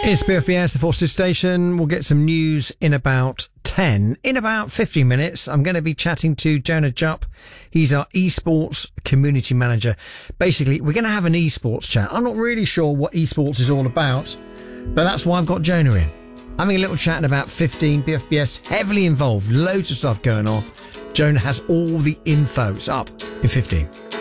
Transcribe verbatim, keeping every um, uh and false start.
It's B F B S, the Forces Station. We'll get some news in about ten. In about fifteen minutes, I'm going to be chatting to Jonah Jupp. He's our esports community manager. Basically, we're going to have an esports chat. I'm not really sure what esports is all about, but that's why I've got Jonah in. Having a little chat in about fifteen. B F B S heavily involved, loads of stuff going on. Jonah has all the info. It's up in fifteen.